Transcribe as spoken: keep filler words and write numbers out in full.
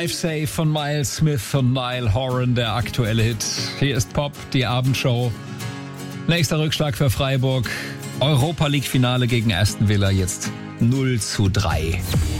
Drive Safe von Miles Smith und Niall Horan, der aktuelle Hit. Hier ist Pop, die Abendshow. Nächster Rückschlag für Freiburg. Europa League Finale gegen Aston Villa, jetzt null zu drei.